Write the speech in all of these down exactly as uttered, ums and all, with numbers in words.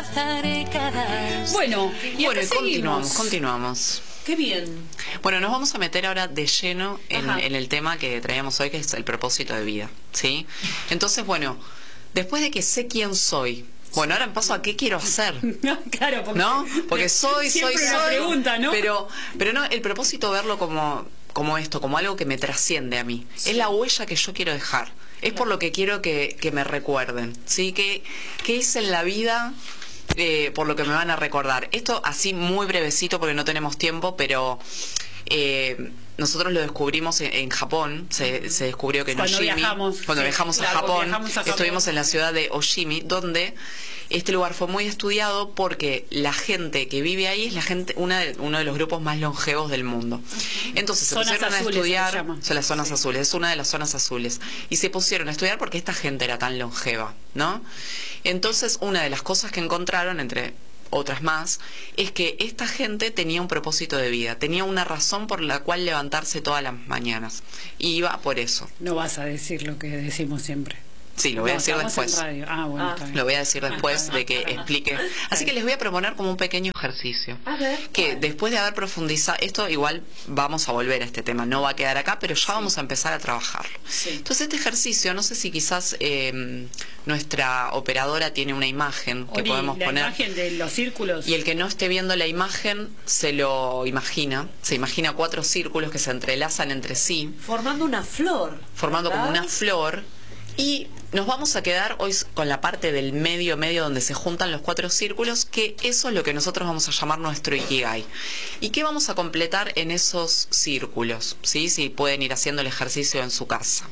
abrazaré cada... Bueno, y bueno, acá continuamos, seguimos. continuamos. Qué bien. Bueno, nos vamos a meter ahora de lleno en, en el tema que traíamos hoy, que es el propósito de vida, ¿sí? Entonces, bueno, después de que sé quién soy, bueno, ahora paso a qué quiero hacer. Claro, porque, ¿no? Porque soy, soy, siempre una soy. pregunta, ¿no? Pero, pero no, el propósito verlo como, como esto, como algo que me trasciende a mí. Sí. Es la huella que yo quiero dejar. Es por lo que quiero que, que me recuerden, ¿sí? ¿Qué, qué hice en la vida? Eh, por lo que me van a recordar. Esto así muy brevecito porque no tenemos tiempo, pero eh, nosotros lo descubrimos en, en Japón. Se, se descubrió que en cuando Oshimi, viajamos, cuando sí, viajamos, claro, a Japón, viajamos a Japón, estuvimos en la ciudad de Oshimi, donde este lugar fue muy estudiado porque la gente que vive ahí es la gente, una de, uno de los grupos más longevos del mundo. Entonces se zonas pusieron a azules, estudiar, se son las zonas sí. azules, es una de las zonas azules, y se pusieron a estudiar porque esta gente era tan longeva, ¿no? Entonces una de las cosas que encontraron, entre otras más, es que esta gente tenía un propósito de vida, tenía una razón por la cual levantarse todas las mañanas, y iba por eso. No vas a decir lo que decimos siempre. Sí, lo voy no, a decir después. Ah, bueno, ah. está bien. Lo voy a decir después de que explique. Así que les voy a proponer como un pequeño ejercicio. A ver, que ¿cuál? después de haber profundizado, esto igual vamos a volver a este tema, no va a quedar acá, pero ya sí. vamos a empezar a trabajarlo. Sí. Entonces este ejercicio, no sé si quizás eh, nuestra operadora tiene una imagen que Ori, podemos la poner. imagen de los círculos. Y el que no esté viendo la imagen se lo imagina, se imagina cuatro círculos que se entrelazan entre sí. Formando una flor. Formando ¿verdad? como una flor. Y nos vamos a quedar hoy con la parte del medio, medio donde se juntan los cuatro círculos, que eso es lo que nosotros vamos a llamar nuestro Ikigai. ¿Y qué vamos a completar en esos círculos? ¿Sí? Si pueden ir haciendo el ejercicio en su casa.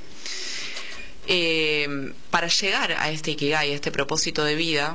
Eh, para llegar a este Ikigai, a este propósito de vida,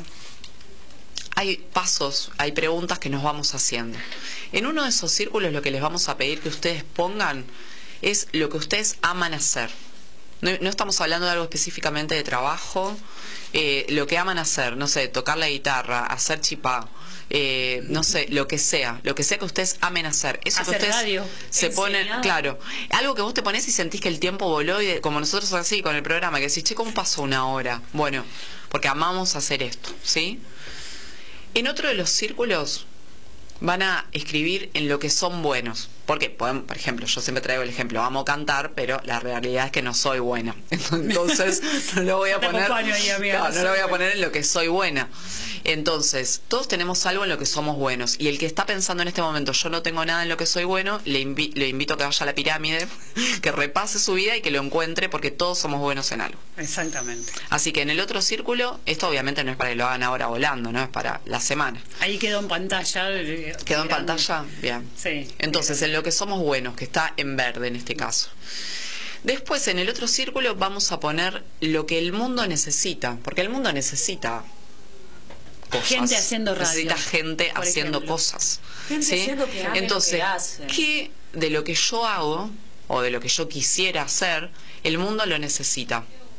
hay pasos, hay preguntas que nos vamos haciendo. En uno de esos círculos lo que les vamos a pedir que ustedes pongan es lo que ustedes aman hacer. No, no estamos hablando de algo específicamente de trabajo, eh, lo que aman hacer, no sé, tocar la guitarra, hacer chipá, eh, no sé, lo que sea, lo que sea que ustedes amen hacer. Eso hacer que ustedes radio, se ponen, enseñar. claro, algo que vos te pones y sentís que el tiempo voló, y de, como nosotros así con el programa, que decís, che, ¿cómo pasó una hora? Bueno, porque amamos hacer esto, ¿sí? En otro de los círculos van a escribir en lo que son buenos. Porque, por ejemplo, yo siempre traigo el ejemplo, amo cantar, pero la realidad es que no soy buena. Entonces, no lo voy a Te poner, acompaño ahí, amiga, no, no no lo voy a soy poner en lo que soy buena. Entonces, todos tenemos algo en lo que somos buenos. Y el que está pensando en este momento, yo no tengo nada en lo que soy bueno, le, invi le invito a que vaya a la pirámide, que repase su vida y que lo encuentre, porque todos somos buenos en algo. Exactamente. Así que en el otro círculo, esto obviamente no es para que lo hagan ahora volando, no es para la semana. Ahí quedó en pantalla. eh, ¿Quedó en grande. pantalla? Bien. Sí. Entonces, en lo que somos buenos, que está en verde en este caso. Después, en el otro círculo, vamos a poner lo que el mundo necesita, porque el mundo necesita cosas. Gente haciendo radio. Necesita gente por haciendo ejemplo. cosas. Gente ¿sí? haciendo que ame lo Entonces, que hace. ¿qué de lo que yo hago o de lo que yo quisiera hacer, el mundo lo necesita?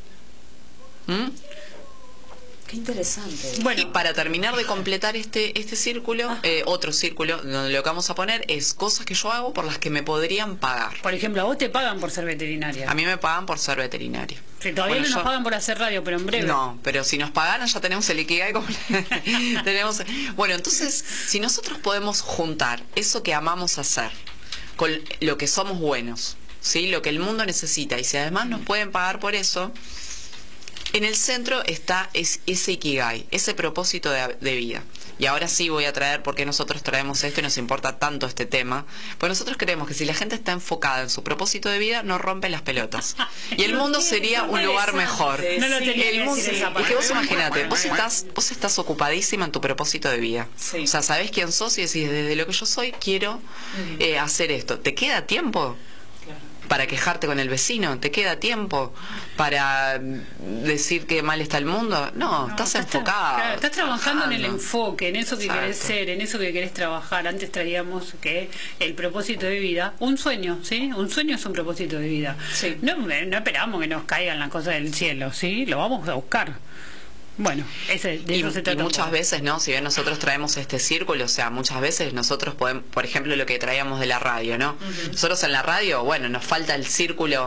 ¿Mm? Qué interesante. Bueno, Y para terminar de completar este, este círculo, eh, otro círculo, donde lo que vamos a poner es cosas que yo hago por las que me podrían pagar. por ejemplo, a vos te pagan por ser veterinaria. A mí me pagan por ser veterinario. Sí, todavía Bueno, no nos yo- pagan por hacer radio, pero en breve. No, pero si nos pagaran ya tenemos el Ikigai completo. tenemos... Bueno, entonces, si nosotros podemos juntar eso que amamos hacer con lo que somos buenos, ¿sí? Lo que el mundo necesita, y si además nos pueden pagar por eso, en el centro está es, ese Ikigai, ese propósito de, de vida. Y ahora sí voy a traer por qué nosotros traemos esto y nos importa tanto este tema. Pues nosotros creemos que si la gente está enfocada en su propósito de vida, no rompe las pelotas. Y el mundo sería un lugar mejor. No lo tenía El que mundo, decir esa es parte. que vos imagínate, vos estás, vos estás ocupadísima en tu propósito de vida. Sí. O sea, sabés quién sos y decís, desde lo que yo soy, quiero eh, hacer esto. ¿Te queda tiempo para quejarte con el vecino? ¿Te queda tiempo para decir que mal está el mundo? No, No, estás tra- enfocado. claro, estás trabajando en el trabajando. enfoque, en eso que Exacto. querés ser, en eso que querés trabajar. Antes traíamos que el propósito de vida, un sueño, ¿sí? Un sueño es un propósito de vida. Sí. No, no esperamos que nos caigan las cosas del cielo, ¿sí? Lo vamos a buscar. Bueno, ese, de Y, eso se y trata. un muchas poco. veces, ¿no? Si bien nosotros traemos este círculo, o sea, muchas veces nosotros podemos, por ejemplo, lo que traíamos de la radio, ¿no? Nosotros en la radio, bueno, nos falta el círculo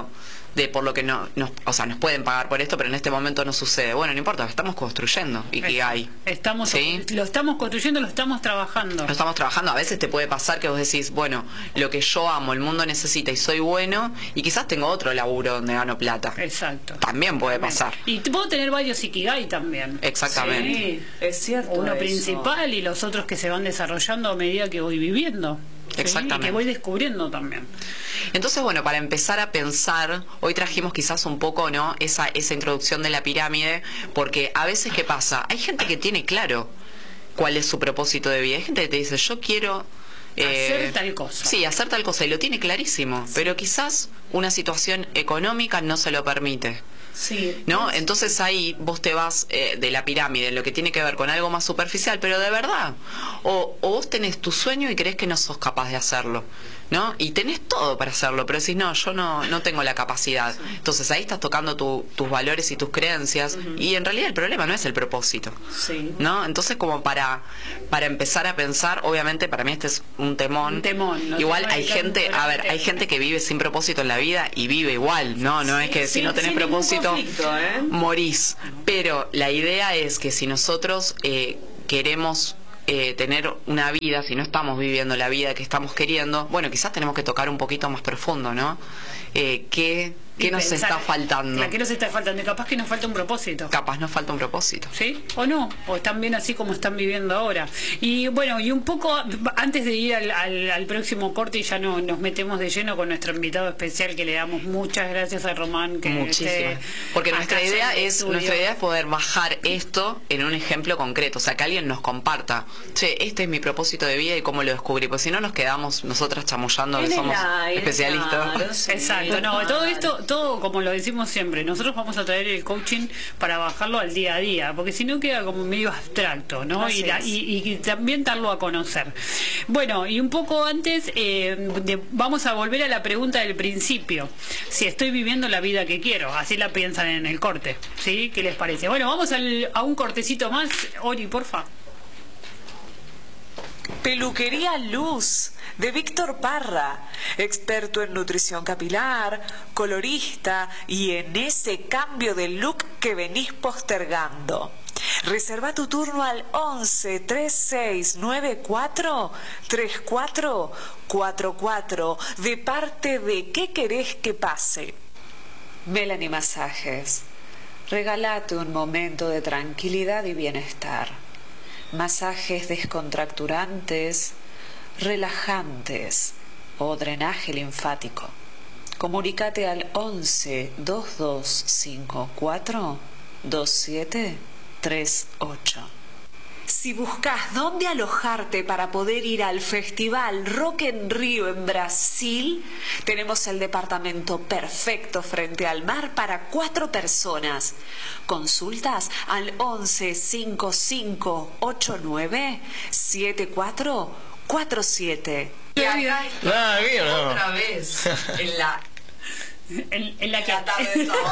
de por lo que no, nos, o sea, nos pueden pagar por esto, pero en este momento no sucede. Bueno, no importa, estamos construyendo Ikigai. Estamos, ¿Sí? Lo estamos construyendo, lo estamos trabajando. Lo estamos trabajando. A veces te puede pasar que vos decís, bueno, lo que yo amo, el mundo necesita y soy bueno, y quizás tengo otro laburo donde gano plata. Exacto. También puede También. pasar. Y puedo tener varios Ikigai también. Exactamente. Sí, es cierto. Uno eso. principal y los otros que se van desarrollando a medida que voy viviendo. ¿sí? Exactamente. Y que voy descubriendo también. Entonces, bueno, para empezar a pensar, hoy trajimos quizás un poco, ¿no? Esa, esa introducción de la pirámide, porque a veces, ¿qué pasa? Hay gente que tiene claro cuál es su propósito de vida. Hay gente que te dice, yo quiero... eh, Hacer tal cosa. Sí, hacer tal cosa, y lo tiene clarísimo, Sí. pero quizás una situación económica no se lo permite. Sí. ¿No? Entonces ahí vos te vas eh, de la pirámide, lo que tiene que ver con algo más superficial, pero de verdad. O, o vos tenés tu sueño y creés que no sos capaz de hacerlo, ¿no? Y tenés todo para hacerlo, pero decís, no, yo no, no tengo la capacidad. Entonces ahí estás tocando tu, tus valores y tus creencias, uh-huh. y en realidad el problema no es el propósito, Sí. ¿no? Entonces, como para, para empezar a pensar, obviamente para mí este es un temón. Un temón, no igual te hay voy a gente, dedicar a un ver, hay tema. gente que vive sin propósito en la vida y vive igual, ¿no? No Sí, es que si sin- no tenés sin ningún propósito... conflicto, ¿eh? morís. Pero la idea es que si nosotros eh, queremos eh, tener una vida, si no estamos viviendo la vida que estamos queriendo, bueno, quizás tenemos que tocar un poquito más profundo, ¿no? Eh, ¿Qué, qué Y nos pensar, está faltando? claro, ¿qué nos está faltando? Y capaz que nos falta un propósito. Capaz nos falta un propósito. ¿Sí? ¿O no? ¿O están bien así como están viviendo ahora? Y bueno, y un poco antes de ir al, al, al próximo corte y ya no, nos metemos de lleno con nuestro invitado especial, que le damos muchas gracias a Román. Que Muchísimas. esté Porque acá nuestra idea en el es estudio. nuestra idea es poder bajar esto en un ejemplo concreto, o sea, que alguien nos comparta, che, este es mi propósito de vida y cómo lo descubrí, pues si no nos quedamos nosotras chamullando que En el somos aire, especialistas. claro, sí. Exacto, no, todo esto, todo como lo decimos siempre, nosotros vamos a traer el coaching para bajarlo al día a día, porque si no queda como medio abstracto, ¿no? Así Y, la- es. y, y también darlo a conocer. Bueno, y un poco antes, eh, de- vamos a volver a la pregunta del principio, si estoy viviendo la vida que quiero, así la piensan en el corte, ¿sí? ¿Qué les parece? Bueno, vamos al- a un cortecito más, Ori, porfa. Peluquería Luz de Víctor Parra, experto en nutrición capilar, colorista y en ese cambio de look que venís postergando. Reserva tu turno al once, treinta y seis, noventa y cuatro, treinta y cuatro cuarenta y cuatro. ¿De parte de qué querés que pase? Melanie Masajes. Regálate un momento de tranquilidad y bienestar. Masajes descontracturantes, relajantes o drenaje linfático. Comunícate al once, veintidós cincuenta y cuatro, veintisiete treinta y ocho. Si buscas dónde alojarte para poder ir al festival Rock en Río en Brasil, tenemos el departamento perfecto frente al mar para cuatro personas. Consultas al once, cincuenta y cinco, ochenta y nueve, setenta y cuatro cuarenta y siete. Y acá estoy Ah, ¿aquí o no? otra vez en la, En, en la que la tarde de sábado.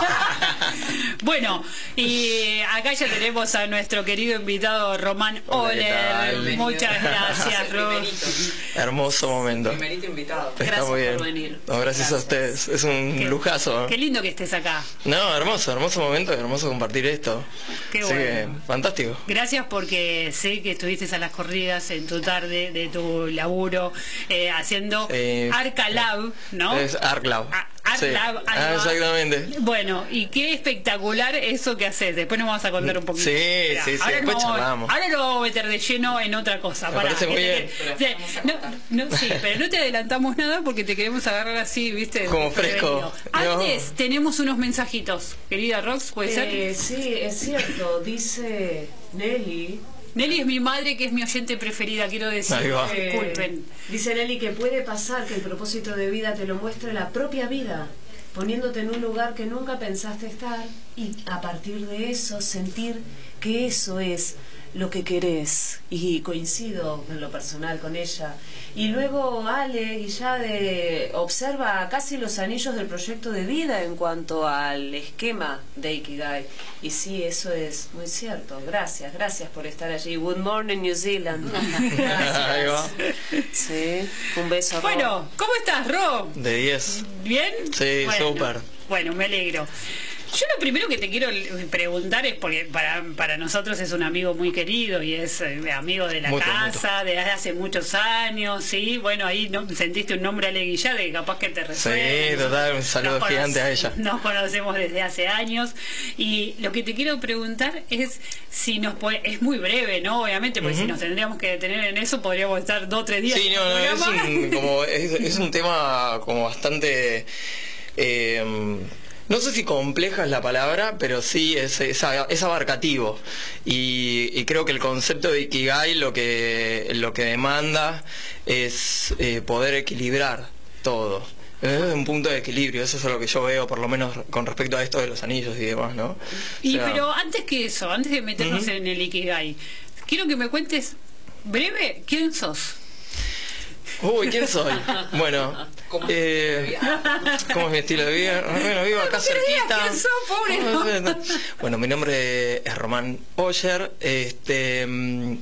Bueno, y acá ya tenemos a nuestro querido invitado Román Hola, ¿qué Oler. tal? Bienvenido. Muchas gracias, Es el Ro. primerito. Hermoso momento. Primerito invitado. Está Gracias muy bien. por venir. No, gracias, a ustedes. Es un Qué- lujazo. Qué lindo que estés acá. No, hermoso, hermoso momento, hermoso compartir esto. Qué Así bueno. que, fantástico. Gracias porque sé que estuviste a las corridas en tu tarde de tu laburo eh, haciendo Sí. Arca Lab, ¿no? Es ArcLab. Ah, Art Sí. Lab, Ah, ahí va. exactamente. Bueno, y qué espectacular eso que haces. Después nos vamos a contar un poquito. Sí, Mirá, sí, sí, ahora después nos vamos- charlamos. Ahora nos vamos a meter de lleno en otra cosa. Me Pará, parece que muy te- bien. que- no, no, sí, pero no te adelantamos nada porque te queremos agarrar así, ¿viste? Como fresco. Prevenido. No. Antes tenemos unos mensajitos. Querida Rox, ¿puede ser? Eh, sí, es cierto. Dice Nelly. Nelly es mi madre, que es mi oyente preferida, quiero decir. Ahí va. eh, Disculpen. Dice Nelly que puede pasar que el propósito de vida te lo muestre la propia vida, poniéndote en un lugar que nunca pensaste estar y a partir de eso sentir que eso es lo que querés. Y coincido en lo personal con ella. Y luego Ale y ya de observa casi los anillos del proyecto de vida en cuanto al esquema de Ikigai. Y sí, eso es muy cierto. Gracias, gracias por estar allí. Good morning, New Zealand. Ahí va. Sí, un beso. Ro. Bueno, ¿cómo estás, Ro? De diez. ¿Bien? Sí, Bueno. súper. Bueno, me alegro. Yo lo primero que te quiero preguntar es porque para, para nosotros es un amigo muy querido y es eh, amigo de la Mucho, casa desde hace muchos años, ¿sí? Bueno, ahí no, sentiste un nombre Ale Guillade que capaz que te resuena. Sí, total, un saludo Nos gigante conoce- a ella. Nos conocemos desde hace años y lo que te quiero preguntar es si nos puede, es muy breve, ¿no? Obviamente, porque Ujú. si nos tendríamos que detener en eso podríamos estar dos o tres días. Sí, en no, no, el es programa. un, como, es, es un tema como bastante... eh, no sé si compleja es la palabra, pero sí es, es, es abarcativo. Y, y creo que el concepto de Ikigai lo que, lo que demanda es eh, poder equilibrar todo. Es un punto de equilibrio, eso es lo que yo veo, por lo menos con respecto a esto de los anillos y demás, ¿no? Y O sea, pero antes que eso, antes de meternos Ujú. en el Ikigai, quiero que me cuentes breve quién sos. Uy, ¿quién soy? Bueno, eh, ¿cómo es mi estilo de vida? Bueno, vivo acá No quiero digas cerquita. quién sos, pobre, no. Bueno, mi nombre es Román Oyer. Este, mm,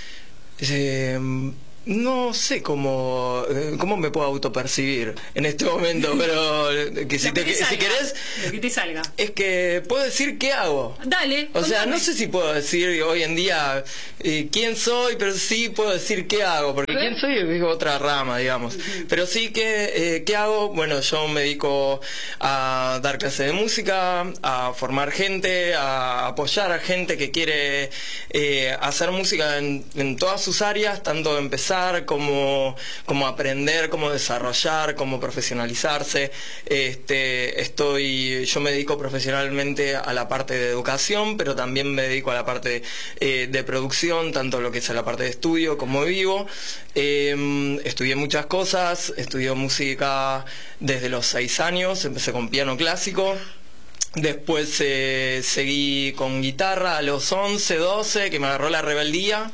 eh, no sé cómo, eh, cómo me puedo autopercibir en este momento, pero eh, que si, Lo te, que te si salga, querés, lo que te salga. es que puedo decir qué hago. Dale. O sea, contame. no sé si puedo decir hoy en día eh, quién soy, pero sí puedo decir qué hago, porque quién soy es otra rama, digamos. Pero sí que, eh, ¿qué hago? Bueno, yo me dedico a dar clases de música, a formar gente, a apoyar a gente que quiere eh, hacer música en, en todas sus áreas, tanto empezar como, como aprender, como desarrollar, como profesionalizarse. Este, estoy, yo me dedico profesionalmente a la parte de educación, pero también me dedico a la parte eh, de producción, tanto lo que es a la parte de estudio como vivo. Eh, estudié muchas cosas, estudié música desde los seis años, empecé con piano clásico. Después eh, seguí con guitarra a los once, doce, que me agarró la rebeldía.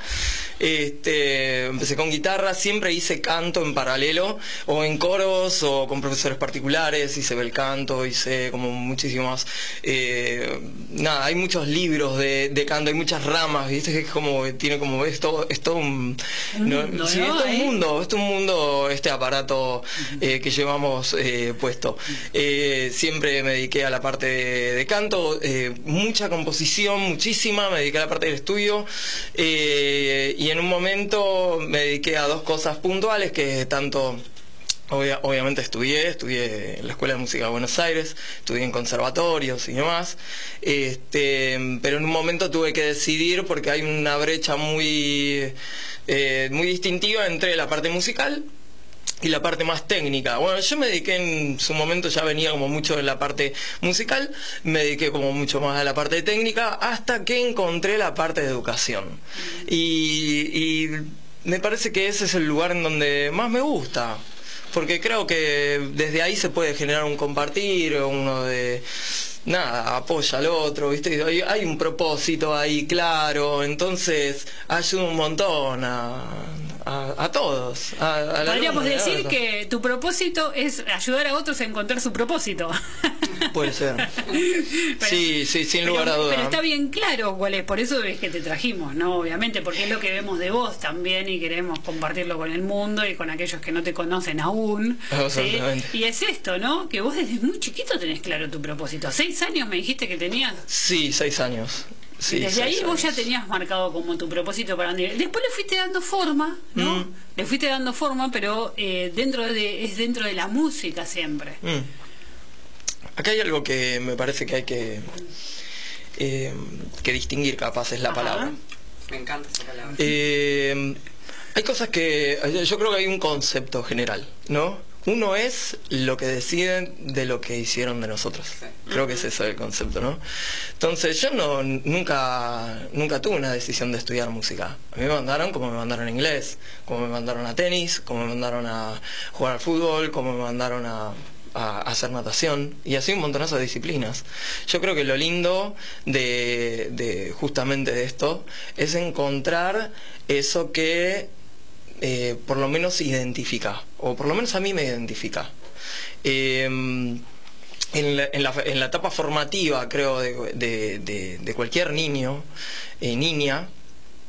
Este, empecé con guitarra, siempre hice canto en paralelo, o en coros, o con profesores particulares, hice bel canto, hice como muchísimos... Eh, nada, hay muchos libros de, de canto, hay muchas ramas, ¿viste? Que es como, tiene como, es todo, es todo un... Un no, mundo, sí, ¿no? es todo un ¿Eh? mundo, es todo un mundo, este aparato eh, que llevamos eh, puesto. Eh, siempre me dediqué a la parte de, de canto, eh, mucha composición, muchísima, me dediqué a la parte del estudio, eh, y en un momento me dediqué a dos cosas puntuales que tanto... Obvia- obviamente estudié, estudié en la Escuela de Música de Buenos Aires, estudié en conservatorios y demás, este, pero en un momento tuve que decidir porque hay una brecha muy, eh, muy distintiva entre la parte musical y la parte más técnica. Bueno, yo me dediqué en su momento, ya venía como mucho de la parte musical, me dediqué como mucho más a la parte técnica, hasta que encontré la parte de educación. Y, y me parece que ese es el lugar en donde más me gusta. Porque creo que desde ahí se puede generar un compartir, uno de... Nada, apoya al otro, ¿viste? Hay, hay un propósito ahí claro, entonces ayuda un montón a, a, a todos. A, a la Podríamos alumna, decir a- que tu propósito es ayudar a otros a encontrar su propósito. Puede ser. Pero- Sí, sí, sin pero- lugar a duda. Pero está bien claro cuál es, por eso es que te trajimos, ¿no? Obviamente, porque es lo que vemos de vos también y queremos compartirlo con el mundo y con aquellos que no te conocen aún. ¿sí? Absolutamente. Y es esto, ¿no? Que vos desde muy chiquito tenés claro tu propósito. ¿Seis años me dijiste que tenías? Sí, seis años. Sí, y desde seis ahí vos ya años. tenías marcado como tu propósito para dónde ir. Después le fuiste dando forma, ¿no? Mm. Le fuiste dando forma, pero eh, dentro de es dentro de la música siempre. Mm. Acá hay algo que me parece que hay que, eh, que distinguir, capaz es la Ajá. palabra. Me encanta esa palabra. Eh, hay cosas que... Yo creo que hay un concepto general, ¿no? Uno es lo que deciden de lo que hicieron de nosotros. Creo que es eso el concepto, ¿no? Entonces yo no nunca nunca tuve una decisión de estudiar música. A mí me mandaron como me mandaron a inglés, como me mandaron a tenis, como me mandaron a jugar al fútbol, como me mandaron a... a hacer natación y así un montonazo de disciplinas. Yo creo que lo lindo de, de justamente de esto es encontrar eso que eh, por lo menos identifica, o por lo menos a mí me identifica. Eh, en, la, en, la, en la etapa formativa, creo, de, de, de, de cualquier niño, eh, niña,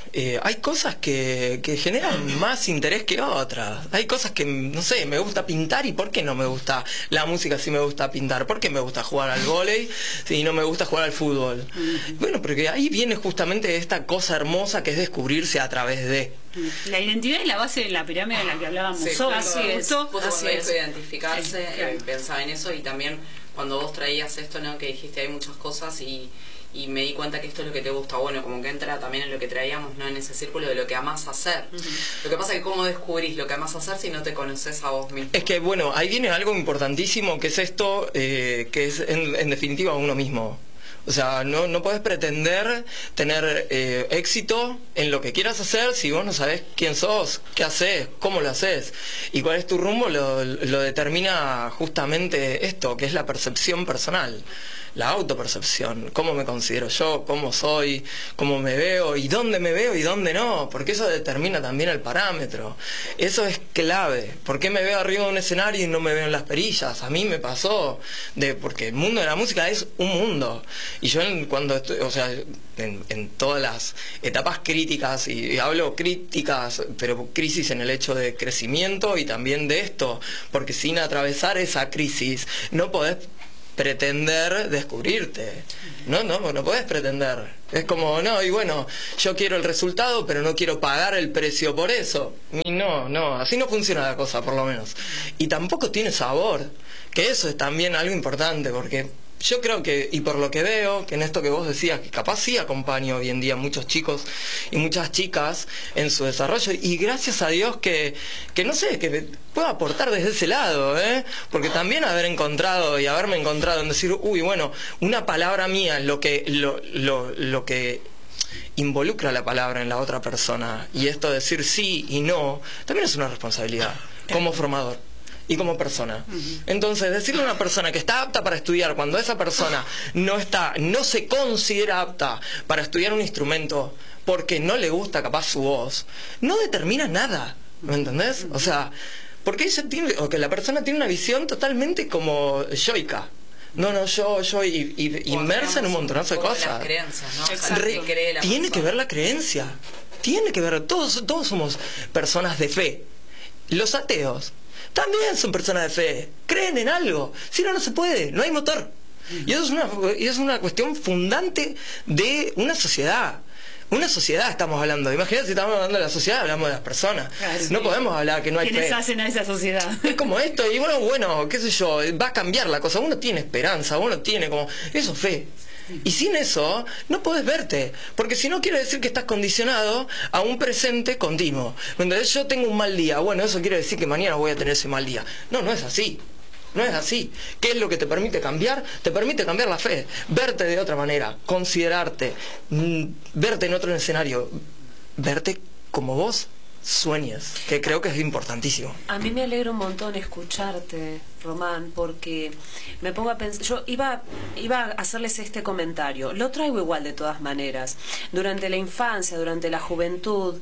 eh, hay cosas que, que generan más interés que otras. Hay cosas que, no sé, me gusta pintar y ¿por qué no me gusta la música si me gusta pintar? ¿Por qué me gusta jugar al vóley si no me gusta jugar al fútbol? Bueno, porque ahí viene justamente esta cosa hermosa que es descubrirse a través de... La identidad es la base de la pirámide de la que hablábamos Sí, hoy. así es. Justo. Justo Así cuando es. dijo identificarse, Sí, claro. eh, pensaba en eso, y también cuando vos traías esto, ¿no? Que dijiste hay muchas cosas y, y me di cuenta que esto es lo que te gusta. Bueno, como que entra también en lo que traíamos, ¿no? En ese círculo de lo que amás hacer. Uh-huh. Lo que pasa es que cómo descubrís lo que amás hacer si no te conoces a vos mismo. Es que, bueno, ahí viene algo importantísimo, que es esto, eh, que es en, en definitiva uno mismo. O sea, no, no podés pretender tener eh, éxito en lo que quieras hacer si vos no sabés quién sos, qué haces, cómo lo haces y cuál es tu rumbo. Lo, lo determina justamente esto, que es la percepción personal, la autopercepción, cómo me considero yo, cómo soy, cómo me veo y dónde me veo y dónde no, porque eso determina también el parámetro. Eso es clave. ¿Por qué me veo arriba de un escenario y no me veo en las perillas? A mí me pasó, de porque el mundo de la música es un mundo. Y yo en, cuando estoy, o sea, en, en todas las etapas críticas, y, y hablo críticas, pero crisis en el hecho de crecimiento y también de esto, porque sin atravesar esa crisis no podés pretender descubrirte. No, no, no podés pretender. Es como, no, y bueno, yo quiero el resultado, pero no quiero pagar el precio por eso. Y no, no, así no funciona la cosa, por lo menos. Y tampoco tiene sabor, que eso es también algo importante, porque yo creo que, y por lo que veo, que en esto que vos decías, que capaz sí acompaño hoy en día muchos chicos y muchas chicas en su desarrollo, y gracias a Dios que, que no sé, que puedo aportar desde ese lado, ¿eh? Porque también haber encontrado y haberme encontrado en decir, uy, bueno, una palabra mía, lo que, lo, lo, lo que involucra la palabra en la otra persona, y esto de decir sí y no, también es una responsabilidad como formador y como persona. Entonces, decirle a una persona que está apta para estudiar cuando esa persona no está, no se considera apta para estudiar un instrumento porque no le gusta capaz su voz, no determina nada, ¿me entendés? O sea, porque ella tiene, o que la persona tiene una visión totalmente como yoica. No, no, yo, yo y, y, inmersa en un montonazo de cosas. Las creencias, ¿no? O Exacto. sea, que cree la Tiene persona. que ver la creencia, tiene que ver, todos, todos somos personas de fe. Los ateos también son personas de fe, creen en algo, si no, no se puede, no hay motor. Y eso es una, y es una cuestión fundante de una sociedad. Una sociedad estamos hablando. Imagínate, si estamos hablando de la sociedad, hablamos de las personas. Claro, no sí. podemos hablar que no hay ¿Quiénes fe. hacen a esa sociedad? Es como esto, y bueno, bueno, qué sé yo, va a cambiar la cosa. Uno tiene esperanza, uno tiene como... Eso es fe. Y sin eso, no podés verte. Porque si no, quiere decir que estás condicionado a un presente continuo. Entonces, yo tengo un mal día. Bueno, eso quiere decir que mañana voy a tener ese mal día. No, no es así. No es así. ¿Qué es lo que te permite cambiar? Te permite cambiar la fe. Verte de otra manera. Considerarte. Mmm, verte en otro escenario. Verte como vos sueñes, que creo que es importantísimo. A mí me alegra un montón escucharte, Román, porque me pongo a pensar, yo iba, iba a hacerles este comentario, lo traigo igual de todas maneras. Durante la infancia, durante la juventud,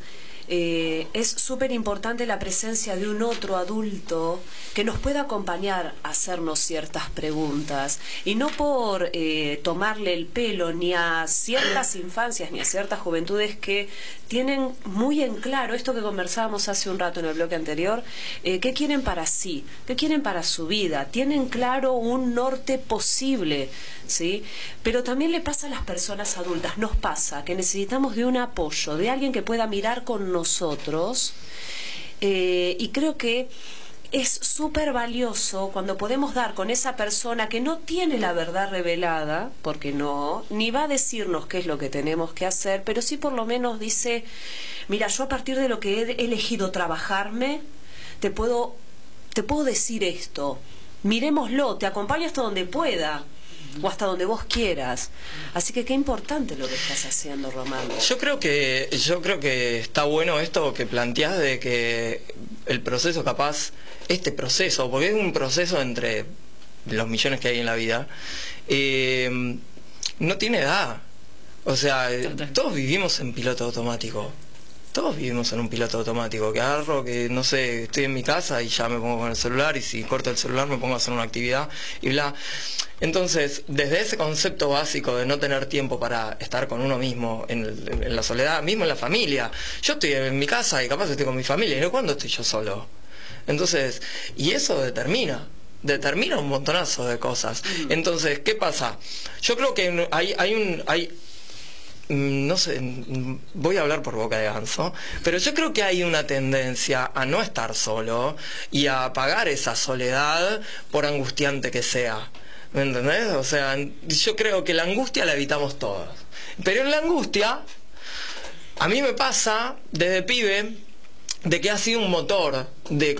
eh, es súper importante la presencia de un otro adulto que nos pueda acompañar a hacernos ciertas preguntas, y no por eh, tomarle el pelo ni a ciertas infancias ni a ciertas juventudes que tienen muy en claro esto que conversábamos hace un rato en el bloque anterior, eh, qué quieren para sí, qué quieren para su vida, tienen claro un norte posible, ¿sí? Pero también le pasa a las personas adultas, nos pasa que necesitamos de un apoyo, de alguien que pueda mirar con nosotros, eh, y creo que es súper valioso cuando podemos dar con esa persona que no tiene la verdad revelada, porque no, ni va a decirnos qué es lo que tenemos que hacer, pero sí por lo menos dice, mira, yo a partir de lo que he elegido trabajarme, te puedo, te puedo decir esto, miremoslo, te acompaño hasta donde pueda, o hasta donde vos quieras. Así que qué importante lo que estás haciendo, Román. Yo creo que yo creo que está bueno esto que planteás de que el proceso capaz, este proceso, porque es un proceso entre los millones que hay en la vida, eh, no tiene edad. O sea, todos vivimos en piloto automático. Todos vivimos en un piloto automático, que agarro, que no sé, estoy en mi casa y ya me pongo con el celular, y si corto el celular me pongo a hacer una actividad y bla. Entonces, desde ese concepto básico de no tener tiempo para estar con uno mismo, en, el, en la soledad, mismo en la familia, yo estoy en mi casa y capaz estoy con mi familia, y no cuando estoy yo solo. Entonces, y eso determina, determina un montonazo de cosas. Entonces, ¿qué pasa? Yo creo que hay, hay un... Hay, no sé, voy a hablar por boca de ganso, pero yo creo que hay una tendencia a no estar solo y a apagar esa soledad por angustiante que sea. ¿Me entendés? O sea, yo creo que la angustia la evitamos todos. Pero en la angustia, a mí me pasa, desde pibe, de que ha sido un motor de...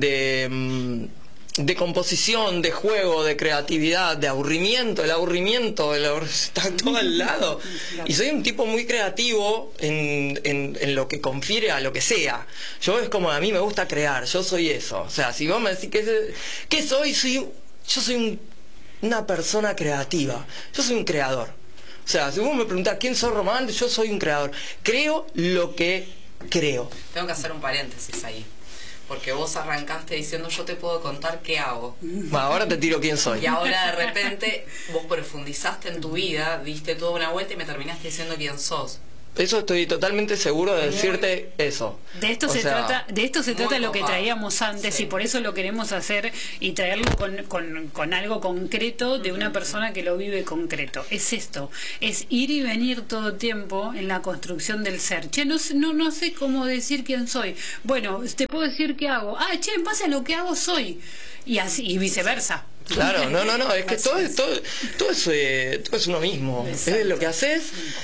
de de composición, de juego, de creatividad, de aburrimiento. El aburrimiento, el aburrimiento está todo al lado. Y soy un tipo muy creativo en, en, en lo que confiere a lo que sea. Yo es como, a mí me gusta crear, yo soy eso. O sea, si vos me decís que ¿qué soy? soy yo soy un, una persona creativa. Yo soy un creador. O sea, si vos me preguntás quién soy, Román, yo soy un creador. Creo lo que creo. Tengo que hacer un paréntesis ahí. Porque vos arrancaste diciendo yo te puedo contar qué hago. Bueno, ahora te tiro quién soy. Y ahora de repente vos profundizaste en tu vida, diste toda una vuelta y me terminaste diciendo quién sos. Eso estoy totalmente seguro de decirte eso. De esto o se sea, trata, de esto se trata lo que copado. traíamos antes, Sí. y por eso lo queremos hacer y traerlo con, con, con algo concreto de una persona que lo vive concreto. Es esto, es ir y venir todo el tiempo en la construcción del ser. Che, no, sé- no, no sé cómo decir quién soy. Bueno, te puedo decir qué hago. Ah, che, en base a lo que hago soy. Y así, y viceversa. Claro, no, no, no, es que Así todo, es. todo, todo, es, eh, todo es uno mismo. Exacto. Es lo que haces.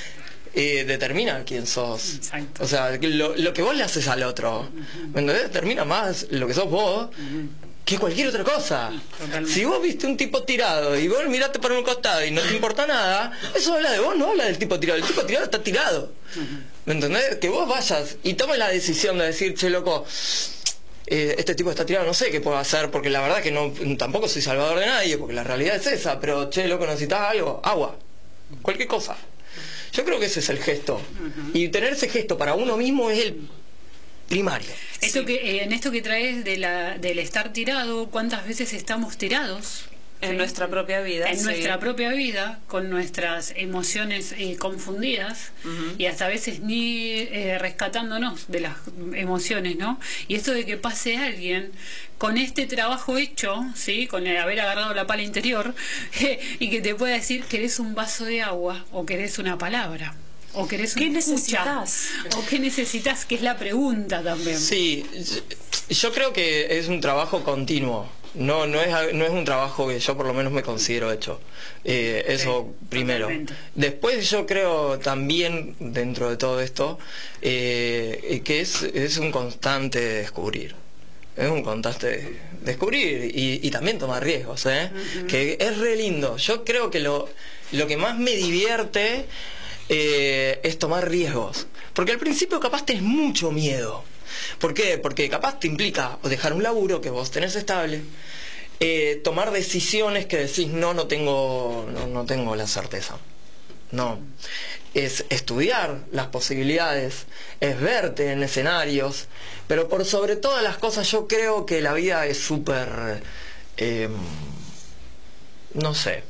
Eh, determina quién sos. Exacto. O sea, lo, lo que vos le haces al otro, ¿me entendés? Determina más lo que sos vos que cualquier otra cosa. Totalmente. Si vos viste un tipo tirado y vos miraste para un costado y no te importa nada, eso habla de vos, no habla del tipo tirado. El tipo tirado está tirado. ¿Me entendés? Que vos vayas y tomes la decisión de decir, che, loco, eh, este tipo está tirado, no sé qué puedo hacer, porque la verdad que no, tampoco soy salvador de nadie, porque la realidad es esa, pero che, loco, necesitas algo, agua, cualquier cosa. Yo creo que ese es el gesto. Y tener ese gesto para uno mismo es el primario. Esto Sí. que, eh, en esto que traes de la, del estar tirado, ¿cuántas veces estamos tirados? En ¿Sí? nuestra propia vida. En sí. nuestra propia vida, con nuestras emociones eh, confundidas y hasta a veces ni eh, rescatándonos de las emociones, ¿no? Y esto de que pase alguien con este trabajo hecho, ¿sí? Con el haber agarrado la pala interior y que te pueda decir, ¿querés un vaso de agua o querés una palabra? ¿O querés ¿Qué una escucha? necesitas? ¿O qué necesitas? Que es la pregunta también. Sí, yo creo que es un trabajo continuo. No, no es, no es un trabajo que yo por lo menos me considero hecho. Eh, eso Sí, primero. totalmente. Después yo creo también, dentro de todo esto, eh, que es, es un constante descubrir. Es un constante descubrir y, y también tomar riesgos, ¿eh? Que es re lindo. Yo creo que lo, lo que más me divierte eh, es tomar riesgos. Porque al principio capaz tenés mucho miedo. ¿Por qué? Porque capaz te implica o dejar un laburo que vos tenés estable, eh, tomar decisiones que decís no, no tengo, no, no tengo la certeza. No. Es estudiar las posibilidades, es verte en escenarios, pero por sobre todas las cosas yo creo que la vida es súper, eh, no sé,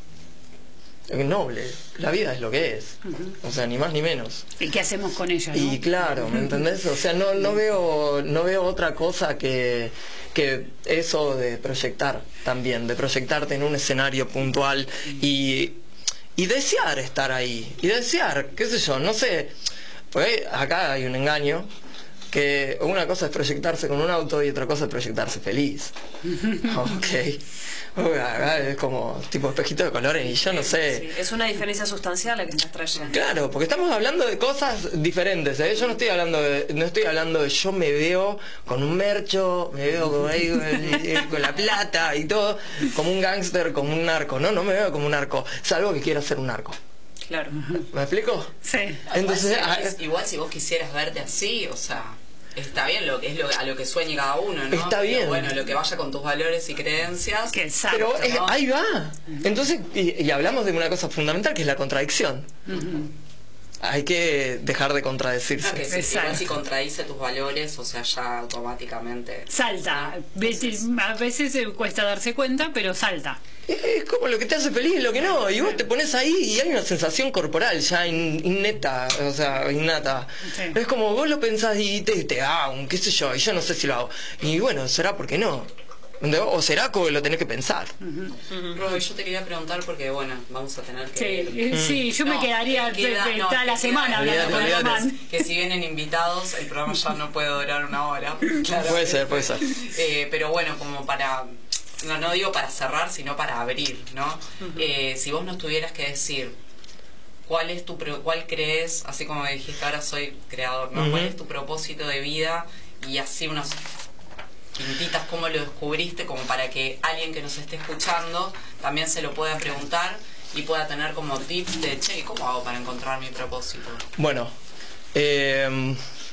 noble. La vida es lo que es. O sea, ni más ni menos. ¿Y qué hacemos con ella? ¿no? Y claro, ¿me entendés? O sea, no, no veo, no veo otra cosa que, que eso de proyectar también, de proyectarte en un escenario puntual y, y desear estar ahí. Y desear, qué sé yo, no sé. Pues acá hay un engaño, que una cosa es proyectarse con un auto y otra cosa es proyectarse feliz. Ok. Acá es como tipo espejito de colores y yo no sé. Sí, es una diferencia sustancial la que estás trayendo. Claro, porque estamos hablando de cosas diferentes, ¿eh? Yo no estoy hablando de, no estoy hablando de yo me veo con un mercho, me veo con, ahí, con, con la plata y todo, como un gángster, como un narco. No, no me veo como un narco, salvo que quiero ser un narco. Claro. ¿Me explico? Sí. Entonces, igual, ah, si, igual si vos quisieras verte así, o sea, está bien, lo que es lo, a lo que sueñe cada uno, ¿no? Está Pero bien. bueno, lo que vaya con tus valores y creencias. Que exacto. pero es- ¿no? ahí va. Entonces, y, y hablamos de una cosa fundamental que es la contradicción. hay que dejar de contradecirse. No, que si, Exacto. igual si contradice tus valores, o sea, ya automáticamente... Salta. Veces- A veces eh, cuesta darse cuenta, pero salta. Es como lo que te hace feliz y lo que no. Y vos te pones ahí y hay una sensación corporal ya in- inneta, o sea, innata. Sí. Es como vos lo pensás y te, te ah, qué sé yo, y yo no sé si lo hago. Y bueno, será porque no. O será que lo tenés que pensar. Roy, yo te quería preguntar porque, bueno, vamos a tener que... Sí, eh, sí, yo me No, quedaría queda- de- de- no, toda la que semana queda- hablando con olvídate, Román. Que si vienen invitados, el programa ya no puede durar una hora. Claro. Puede ser, puede ser. Eh, pero bueno, como para... No, no digo para cerrar, sino para abrir, ¿no? Eh, si vos nos tuvieras que decir cuál es tu pro- cuál crees, así como me dijiste ahora soy creador, ¿no? Ujú. ¿Cuál es tu propósito de vida? Y así unas quintitas, ¿cómo lo descubriste? Como para que alguien que nos esté escuchando también se lo pueda preguntar y pueda tener como tips de, che, ¿cómo hago para encontrar mi propósito? Bueno, eh,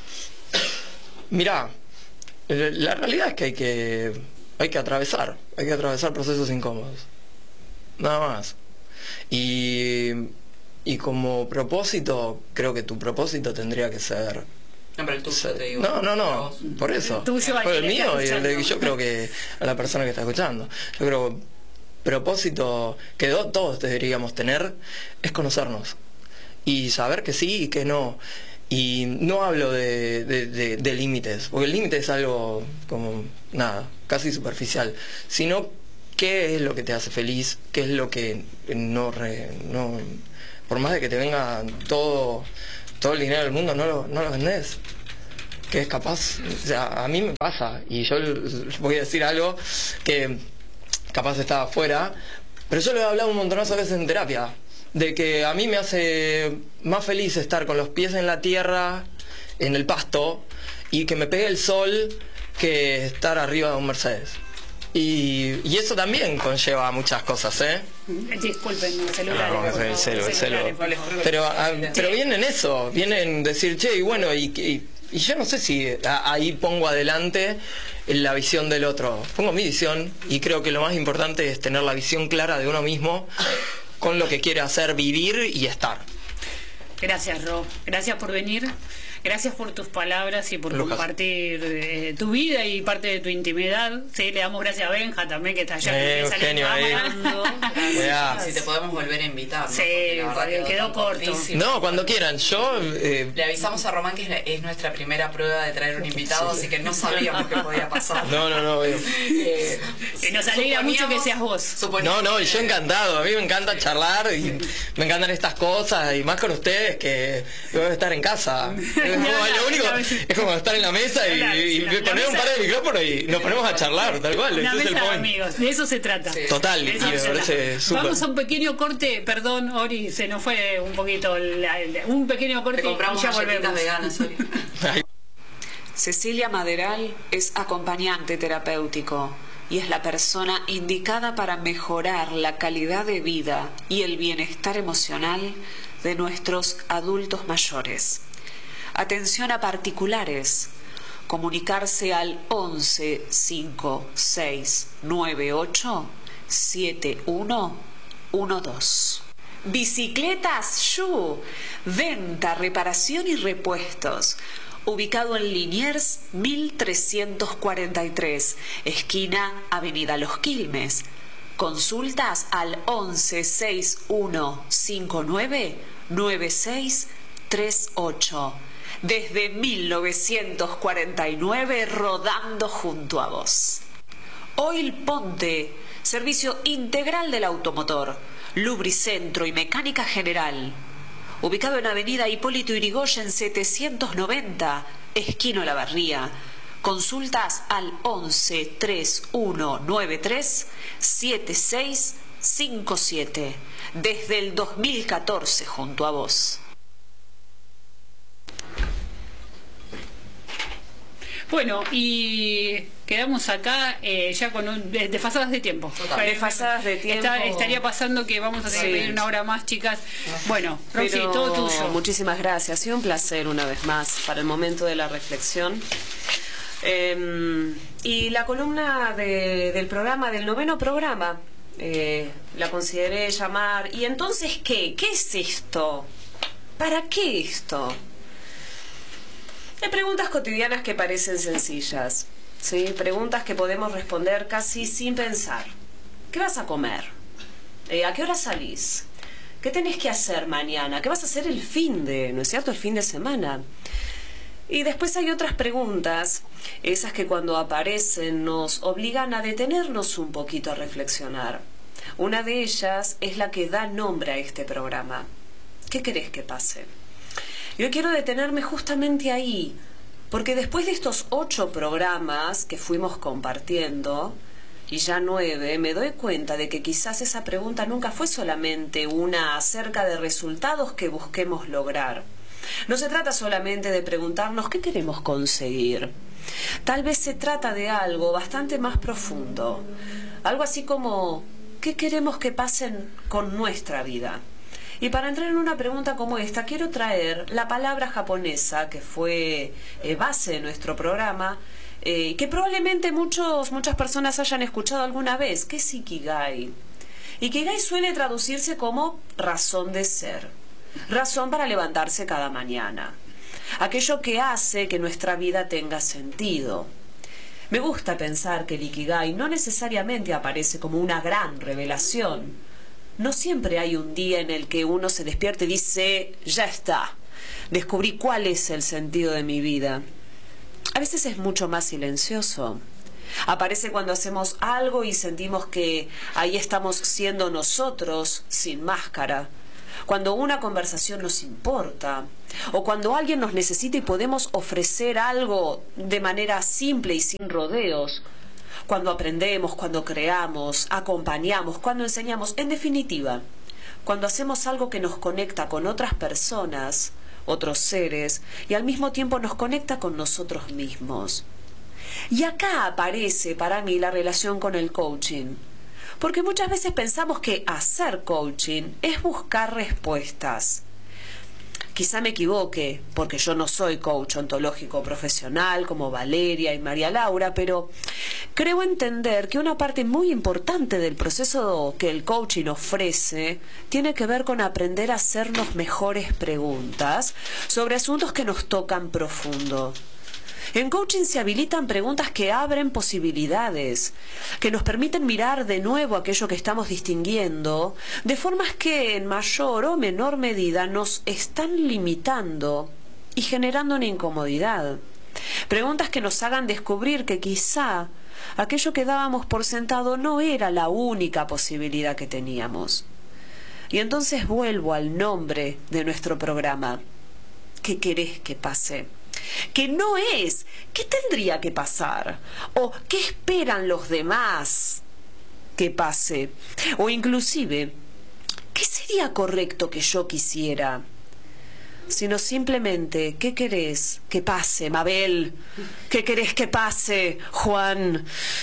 mirá, eh, la realidad es que hay que hay que atravesar, hay que atravesar procesos incómodos, nada más. Y, y como propósito, creo que tu propósito tendría que ser... No, pero el tuyo, ser- te digo. no, no, para no, vos. por eso. El tuyo, al Por que el le está mío y el de- escuchando. yo creo que a la persona que está escuchando. Yo creo propósito que do- todos deberíamos tener es conocernos y saber que sí y que no. Y no hablo de, de, de- de límites, porque el límite es algo como nada, casi superficial, sino qué es lo que te hace feliz, qué es lo que no, re- no por más de que te venga todo todo el dinero del mundo, no lo, no lo vendés, que es capaz, o sea, a mí me pasa, y yo les voy a decir algo que capaz estaba afuera, pero yo lo he hablado un montonazo de veces en terapia, de que a mí me hace más feliz estar con los pies en la tierra, en el pasto, y que me pegue el sol, que estar arriba de un Mercedes. Y, y eso también conlleva muchas cosas, ¿eh? Disculpen, el celular. No, por el favor, celu, el celu. celulares, por favor. Pero, ah, pero vienen eso, vienen decir, che, y bueno, y, y, y yo no sé si a- ahí pongo adelante la visión del otro. Pongo mi visión y creo que lo más importante es tener la visión clara de uno mismo con lo que quiere hacer, vivir y estar. Gracias, Ro. Gracias por venir. Gracias por tus palabras y por Lucas. compartir eh, tu vida y parte de tu intimidad. Sí, le damos gracias a Benja también, que está allá. Eh, que sale en Eugenio, ahí. cámara. Ya. Si te podemos volver a invitar, ¿no? Sí, Porque la verdad porque quedó tan corto. cortísimo. No, cuando quieran. Yo... eh, Le avisamos a Román que es, la- es nuestra primera prueba de traer un invitado, así que no sabíamos que podía pasar. no, no, no. eh, Eh, Y nos alegra mucho que seas vos. No, suponíamos no, y yo que- encantado, a mí me encanta charlar y me encantan estas cosas y más con ustedes que voy a estar en casa. Es como, lo único es como estar en la mesa y, Claro, y la- la poner un mesa- par de micrófonos y nos ponemos a charlar, tal cual, Una ese es el mesa de point. amigos, de eso se trata. Sí. Total, De y eso me se parece trata. súper. Vamos a un pequeño corte, perdón, Ori, se nos fue un poquito, la- la- un pequeño corte Te y compramos ya galletitas volvemos. veganas, Ori. Ay, Cecilia Maderal es acompañante terapéutico y es la persona indicada para mejorar la calidad de vida y el bienestar emocional de nuestros adultos mayores. Atención a particulares. Comunicarse al once cinco seis nueve ocho siete uno uno dos. Bicicletas Shu. Venta, reparación y repuestos. Ubicado en Liniers mil trescientos cuarenta y tres, esquina Avenida Los Quilmes. Consultas al once seis uno cinco nueve nueve seis tres ocho. Desde mil novecientos cuarenta y nueve rodando junto a vos. Oil Ponte, servicio integral del automotor, lubricentro y mecánica general. Ubicado en Avenida Hipólito Yrigoyen setecientos noventa, esquina Olavarría. Consultas al once tres uno nueve tres siete seis cinco siete. Desde el dos mil catorce junto a vos. Bueno, y quedamos acá eh, ya con un, de- desfasadas de tiempo. Total. Desfasadas de tiempo. Está- estaría pasando que vamos a tener que Sí. pedir una hora más, chicas. Bueno, Roxy, Pero todo tuyo. muchísimas gracias. Ha sido un placer una vez más para el momento de la reflexión. Eh, y la columna de- del programa, del noveno programa, eh, la consideré llamar. ¿Y entonces qué? ¿Qué es esto? ¿para qué esto? Hay preguntas cotidianas que parecen sencillas, ¿sí? Preguntas que podemos responder casi sin pensar. ¿Qué vas a comer? Eh, ¿A qué hora salís? ¿Qué tenés que hacer mañana? ¿Qué vas a hacer el fin de, no es cierto, el fin de semana? Y después hay otras preguntas, esas que cuando aparecen nos obligan a detenernos un poquito a reflexionar. Una de ellas es la que da nombre a este programa. ¿Qué querés que pase? Yo quiero detenerme justamente ahí, porque después de estos ocho programas que fuimos compartiendo, y ya nueve, me doy cuenta de que quizás esa pregunta nunca fue solamente una acerca de resultados que busquemos lograr. No se trata solamente de preguntarnos qué queremos conseguir. Tal vez se trata de algo bastante más profundo. Algo así como, ¿qué queremos que pasen con nuestra vida? Y para entrar en una pregunta como esta, quiero traer la palabra japonesa que fue eh, base de nuestro programa, eh, que probablemente muchos, muchas personas hayan escuchado alguna vez, que es Ikigai. Ikigai suele traducirse como razón de ser, razón para levantarse cada mañana, aquello que hace que nuestra vida tenga sentido. Me gusta pensar que el Ikigai no necesariamente aparece como una gran revelación. No siempre hay un día en el que uno se despierte y dice, ya está, descubrí cuál es el sentido de mi vida. A veces es mucho más silencioso. Aparece cuando hacemos algo y sentimos que ahí estamos siendo nosotros sin máscara. Cuando una conversación nos importa, o cuando alguien nos necesita y podemos ofrecer algo de manera simple y sin rodeos. Cuando aprendemos, cuando creamos, acompañamos, cuando enseñamos, en definitiva, cuando hacemos algo que nos conecta con otras personas, otros seres, y al mismo tiempo nos conecta con nosotros mismos. Y acá aparece para mí la relación con el coaching, porque muchas veces pensamos que hacer coaching es buscar respuestas. Quizá me equivoque, porque yo no soy coach ontológico profesional como Valeria y María Laura, pero creo entender que una parte muy importante del proceso que el coaching ofrece tiene que ver con aprender a hacernos mejores preguntas sobre asuntos que nos tocan profundo. En coaching se habilitan preguntas que abren posibilidades, que nos permiten mirar de nuevo aquello que estamos distinguiendo, de formas que en mayor o menor medida nos están limitando y generando una incomodidad. Preguntas que nos hagan descubrir que quizá aquello que dábamos por sentado no era la única posibilidad que teníamos. Y entonces vuelvo al nombre de nuestro programa. ¿Qué querés que pase? Que no es ¿qué tendría que pasar? O ¿qué esperan los demás que pase? O inclusive ¿qué sería correcto que yo quisiera? Sino simplemente ¿qué querés que pase, Mabel? ¿Qué querés que pase, Juan?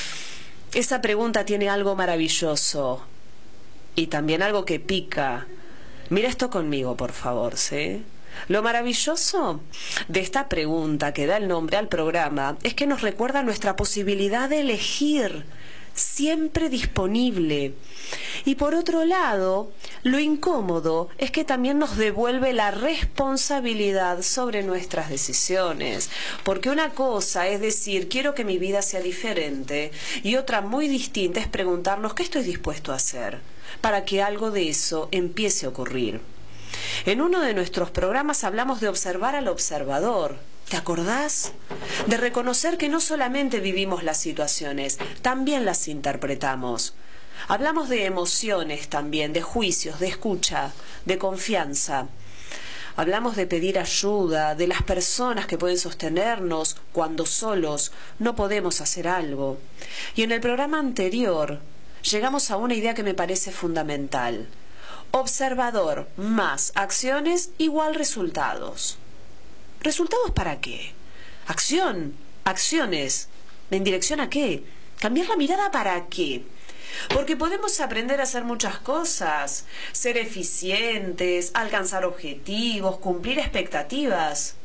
Esa pregunta tiene algo maravilloso y también algo que pica. Mira esto conmigo, por favor, ¿sí? Lo maravilloso de esta pregunta que da el nombre al programa es que nos recuerda nuestra posibilidad de elegir, siempre disponible. Y por otro lado, lo incómodo es que también nos devuelve la responsabilidad sobre nuestras decisiones. Porque una cosa es decir, quiero que mi vida sea diferente, y otra muy distinta es preguntarnos qué estoy dispuesto a hacer para que algo de eso empiece a ocurrir. En uno de nuestros programas hablamos de observar al observador. ¿Te acordás? De reconocer que no solamente vivimos las situaciones, también las interpretamos. Hablamos de emociones también, de juicios, de escucha, de confianza. Hablamos de pedir ayuda, de las personas que pueden sostenernos cuando solos no podemos hacer algo. Y en el programa anterior llegamos a una idea que me parece fundamental. Observador más acciones igual resultados. ¿Resultados para qué? Acción, acciones. ¿En dirección a qué? ¿Cambiar la mirada para qué? Porque podemos aprender a hacer muchas cosas, ser eficientes, alcanzar objetivos, cumplir expectativas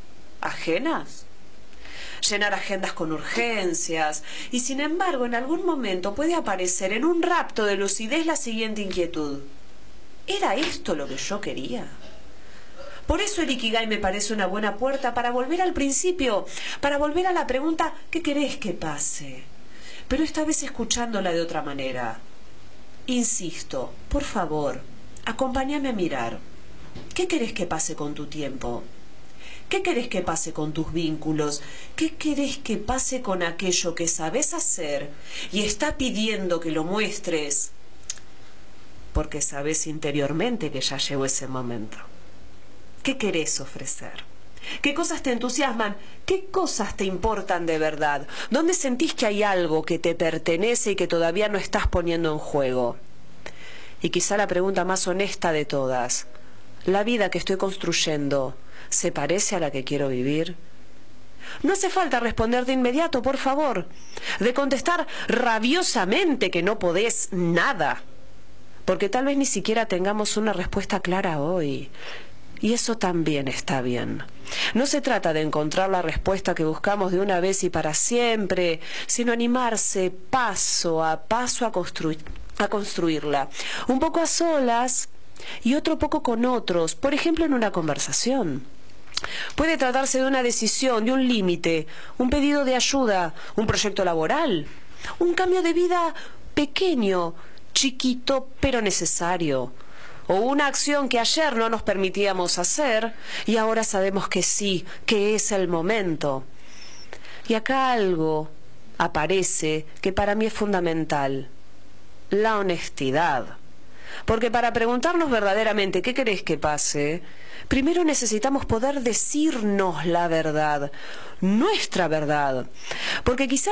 ajenas, llenar agendas con urgencias, y sin embargo en algún momento puede aparecer en un rapto de lucidez la siguiente inquietud. ¿Era esto lo que yo quería? Por eso el Ikigai me parece una buena puerta para volver al principio, para volver a la pregunta, ¿qué querés que pase? Pero esta vez escuchándola de otra manera. Insisto, por favor, acompáñame a mirar. ¿Qué querés que pase con tu tiempo? ¿Qué querés que pase con tus vínculos? ¿Qué querés que pase con aquello que sabés hacer y está pidiendo que lo muestres? Porque sabés interiormente que ya llegó ese momento. ¿Qué querés ofrecer? ¿Qué cosas te entusiasman? ¿Qué cosas te importan de verdad? ¿Dónde sentís que hay algo que te pertenece y que todavía no estás poniendo en juego? Y quizá la pregunta más honesta de todas, ¿la vida que estoy construyendo se parece a la que quiero vivir? No hace falta responder de inmediato, por favor, de contestar rabiosamente que no podés nada, porque tal vez ni siquiera tengamos una respuesta clara hoy. Y eso también está bien. No se trata de encontrar la respuesta que buscamos de una vez y para siempre, sino animarse paso a paso a, construir, a construirla. Un poco a solas y otro poco con otros, por ejemplo en una conversación. Puede tratarse de una decisión, de un límite, un pedido de ayuda, un proyecto laboral, un cambio de vida pequeño, chiquito pero necesario. O una acción que ayer no nos permitíamos hacer y ahora sabemos que sí, que es el momento. Y acá algo aparece que para mí es fundamental: la honestidad. Porque para preguntarnos verdaderamente qué querés que pase, primero necesitamos poder decirnos la verdad, nuestra verdad. Porque quizá